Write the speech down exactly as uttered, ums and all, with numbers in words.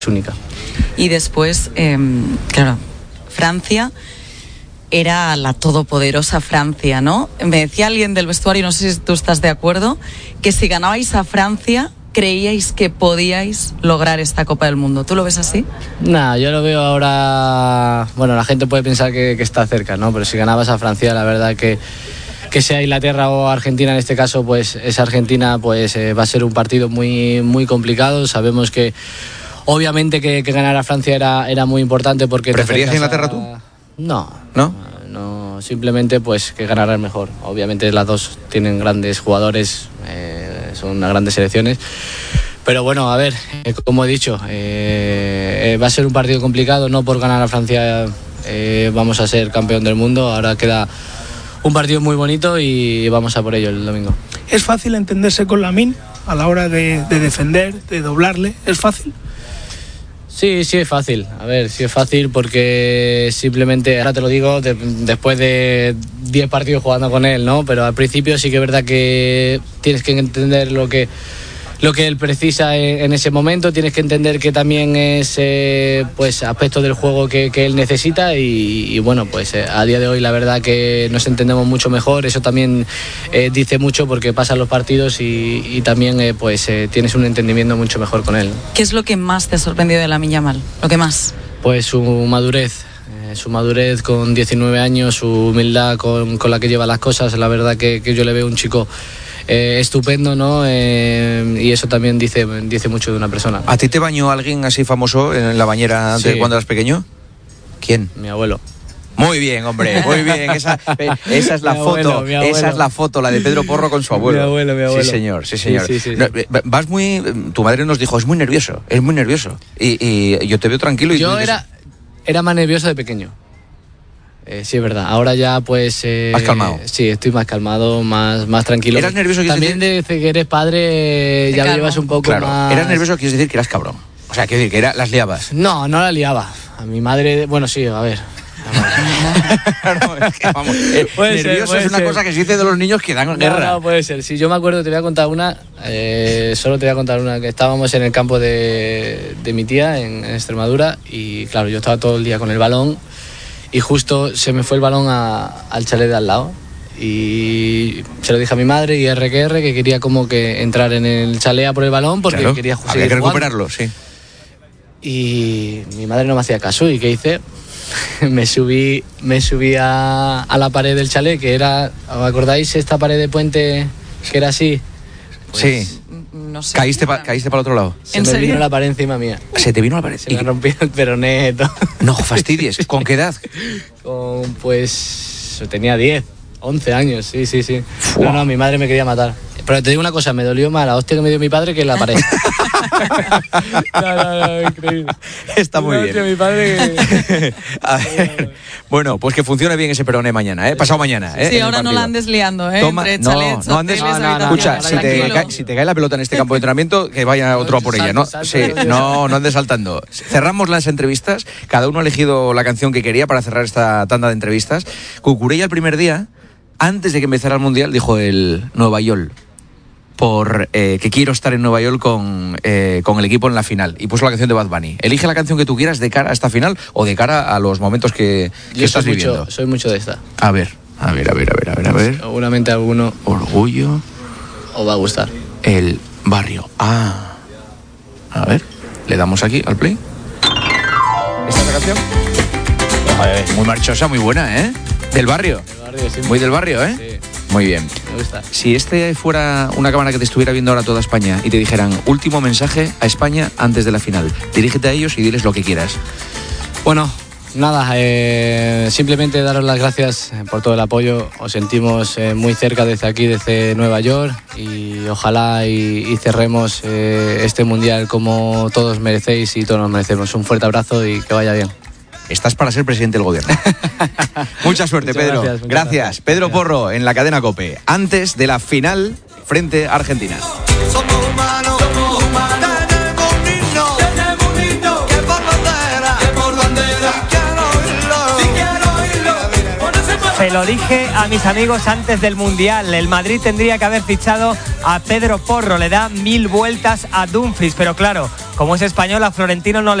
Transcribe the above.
única. Y después, eh, claro, Francia era la todopoderosa Francia, ¿no? Me decía alguien del vestuario, no sé si tú estás de acuerdo, que si ganabais a Francia, creíais que podíais lograr esta Copa del Mundo. ¿Tú lo ves así? Nah, yo lo veo ahora... Bueno, la gente puede pensar que, que está cerca, ¿no? Pero si ganabas a Francia, la verdad que... que sea Inglaterra o Argentina en este caso, pues esa Argentina pues eh, va a ser un partido muy, muy complicado. Sabemos que obviamente que, que ganar a Francia era, era muy importante porque... ¿Preferías a Inglaterra tú? No, ¿No? no, simplemente pues que ganara el mejor. Obviamente las dos tienen grandes jugadores, eh, son unas grandes selecciones. Pero bueno, a ver, eh, como he dicho, eh, eh, va a ser un partido complicado. No por ganar a Francia eh, vamos a ser campeón del mundo. Ahora queda un partido muy bonito y vamos a por ello el domingo. ¿Es fácil entenderse con Lamine a la hora de, de defender, de doblarle? ¿Es fácil? Sí, sí es fácil. A ver, sí es fácil porque simplemente, ahora te lo digo, de, después de diez partidos jugando con él, ¿no? Pero al principio sí que es verdad que tienes que entender lo que... lo que él precisa en ese momento. Tienes que entender que también es eh, pues aspectos del juego que, que él necesita y, y bueno, pues eh, a día de hoy la verdad que nos entendemos mucho mejor. Eso también eh, dice mucho porque pasan los partidos y, y también eh, pues eh, tienes un entendimiento mucho mejor con él. ¿Qué es lo que más te ha sorprendido de Lamine Yamal? ¿Lo que más? Pues su madurez. Eh, su madurez con diecinueve años, su humildad con, con la que lleva las cosas. La verdad que, que yo le veo un chico Eh, estupendo, ¿no? Eh, y eso también dice, dice mucho de una persona. ¿A ti te bañó alguien así famoso en la bañera sí. de cuando eras pequeño? ¿Quién? Mi abuelo. Muy bien, hombre, muy bien. Esa, esa es la mi foto, abuelo, mi abuelo. esa es la foto, la de Pedro Porro con su abuelo. Mi abuelo, mi abuelo. Sí, señor, sí, señor. Sí, sí, sí, no, sí. Vas muy, tu madre nos dijo, es muy nervioso, es muy nervioso. Y, y yo te veo tranquilo. Y yo tú dices, era, era más nervioso de pequeño. Eh, sí, es verdad. Ahora ya, pues... Eh, ¿Más calmado? Sí, estoy más calmado, más, más tranquilo. ¿Eras nervioso? También decir... desde que eres padre ya lo llevas un poco claro. más... ¿Eras nervioso? Quieres decir que eras cabrón. O sea, quiero decir que era, las liabas. No, no la liaba. A mi madre... Bueno, sí, a ver... no, es que, vamos, eh, puede nervioso ser, es una ser. cosa que se dice de los niños que dan no, guerra. No, puede ser. Si yo me acuerdo, te voy a contar una. Eh, solo te voy a contar una. Que estábamos en el campo de, de mi tía en, en Extremadura y claro, yo estaba todo el día con el balón y justo se me fue el balón a, al chalet de al lado y se lo dije a mi madre y R que R que quería como que entrar en el chalet a por el balón porque claro, quería había que recuperarlo, jugando. Sí. Y mi madre no me hacía caso y ¿qué hice? me subí me subí a, a la pared del chalet, que era, ¿os acordáis esta pared de puente que era así? Pues, sí. No sé. ¿Caíste, pa, ¿Caíste para el otro lado? Se ¿En me serio? vino la pared encima mía. ¿Se te vino la pared? Se me rompió el peroné. Todo. No fastidies. ¿Con qué edad? Con, pues, tenía diez, once años, sí, sí, sí. Fua. No, no, mi madre me quería matar. Pero te digo una cosa, me dolió más la hostia que me dio mi padre que la pared. no, no, no, increíble. Está muy bien. Mi padre que... A ver, bueno, pues que funcione bien ese peroné mañana, ¿eh? Pasado mañana, ¿eh? Sí, ahora no la andes liando, ¿eh? Toma, Entre no, chalets, no andes, hoteles, no, no, no, escucha, no, si te, tranquilo. cae, si te cae la pelota en este campo de entrenamiento, que vaya otro a por ella, ¿no? Salto, Sí, salto, no, no andes saltando. Cerramos las entrevistas, cada uno ha elegido la canción que quería para cerrar esta tanda de entrevistas. Cucurella el primer día, antes de que empezara el Mundial, dijo el Nueva York. Por eh, que quiero estar en Nueva York con, eh, con el equipo en la final. Y puso la canción de Bad Bunny. Elige la canción que tú quieras de cara a esta final o de cara a los momentos que, que Yo estás soy viviendo. mucho, soy mucho de esta. A ver, a ver, a ver, a ver, a ver, a ver. Seguramente a alguno Orgullo. os va a gustar. El barrio. Ah. A ver, le damos aquí al play. ¿Esta es la canción? Joder, muy marchosa, muy buena, ¿eh? Del barrio. El barrio, sí, Muy del barrio, ¿eh? Sí, Muy bien. me gusta. Si este fuera una cámara que te estuviera viendo ahora toda España y te dijeran último mensaje a España antes de la final, dirígete a ellos y diles lo que quieras. Bueno, nada, eh, simplemente daros las gracias por todo el apoyo. Os sentimos eh, muy cerca desde aquí, desde Nueva York, y ojalá y, y cerremos eh, este mundial como todos merecéis y todos nos merecemos. Un fuerte abrazo y que vaya bien. Estás para ser presidente del gobierno. Mucha suerte, Muchas Pedro. gracias, muchas gracias. gracias. Pedro Gracias. Porro en la cadena COPE, antes de la final frente a Argentina. Somos humanos, somos humanos. Tenemos un himno, tenemos un himno. Que por bandera, que por bandera. Si quiero oírlo, si quiero oírlo. Ponerse para... Se lo dije a mis amigos antes del Mundial. El Madrid tendría que haber fichado a Pedro Porro. Le da mil vueltas a Dumfries, pero claro, como es español, a Florentino no le